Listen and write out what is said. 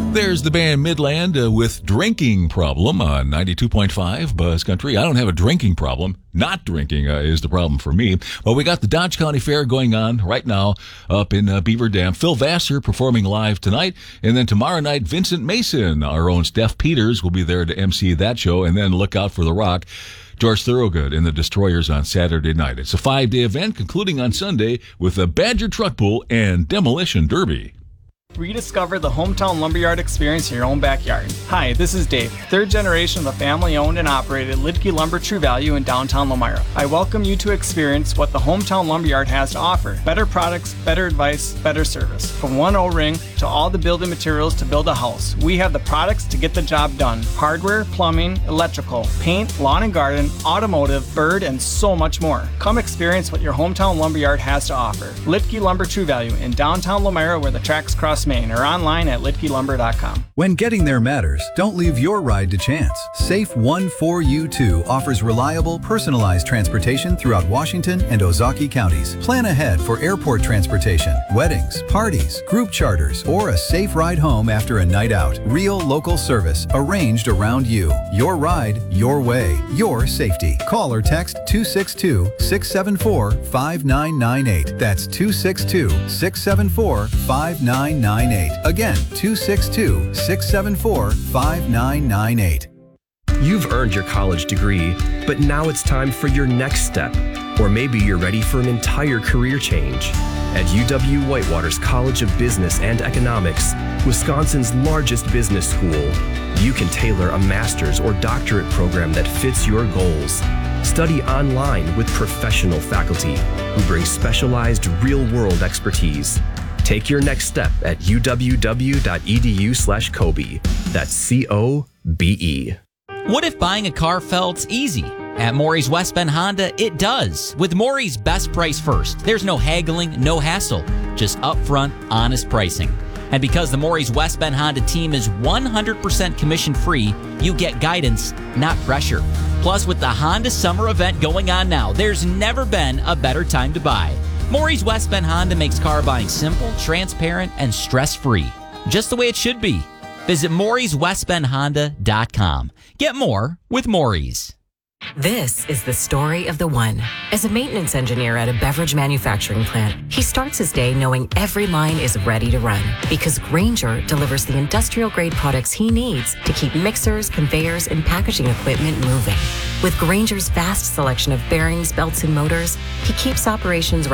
There's the band Midland with Drinking Problem on 92.5 Buzz Country. I don't have a drinking problem. Not drinking is the problem for me. Well, we got the Dodge County Fair going on right now up in Beaver Dam. Phil Vassar performing live tonight. And then tomorrow night, Vincent Mason, our own Steph Peters, will be there to MC that show. And then look out for The Rock, George Thorogood and the Destroyers on Saturday night. It's a 5-day event concluding on Sunday with a Badger Truck Pull and Demolition Derby. Rediscover the hometown lumberyard experience in your own backyard. Hi, this is Dave, third generation of the family-owned and operated Lidke Lumber True Value in downtown Lomira. I welcome you to experience what the hometown lumberyard has to offer. Better products, better advice, better service. From one O-ring to all the building materials to build a house, we have the products to get the job done. Hardware, plumbing, electrical, paint, lawn and garden, automotive, bird, and so much more. Come experience what your hometown lumberyard has to offer. Lidke Lumber True Value in downtown Lomira where the tracks cross Maine, or online at lidkelumber.com. When getting there matters, don't leave your ride to chance. Safe 1-4U2 offers reliable, personalized transportation throughout Washington and Ozaukee counties. Plan ahead for airport transportation, weddings, parties, group charters, or a safe ride home after a night out. Real local service arranged around you. Your ride, your way, your safety. Call or text 262-674-5998. That's 262-674-5998. Again, 262-674-5998. You've earned your college degree, but now it's time for your next step. Or maybe you're ready for an entire career change. At UW-Whitewater's College of Business and Economics, Wisconsin's largest business school, you can tailor a master's or doctorate program that fits your goals. Study online with professional faculty who bring specialized real-world expertise. Take your next step at uww.edu/Kobe. That's COBE. What if buying a car felt easy? At Maury's West Bend Honda, it does. With Maury's Best Price First, there's no haggling, no hassle, just upfront, honest pricing. And because the Maury's West Bend Honda team is 100% commission-free, you get guidance, not pressure. Plus, with the Honda Summer event going on now, there's never been a better time to buy. Maury's West Bend Honda makes car buying simple, transparent, and stress-free. Just the way it should be. Visit Maury'sWestBendHonda.com. Get more with Maury's. This is the story of the one. As a maintenance engineer at a beverage manufacturing plant, he starts his day knowing every line is ready to run because Grainger delivers the industrial-grade products he needs to keep mixers, conveyors, and packaging equipment moving. With Grainger's vast selection of bearings, belts, and motors, he keeps operations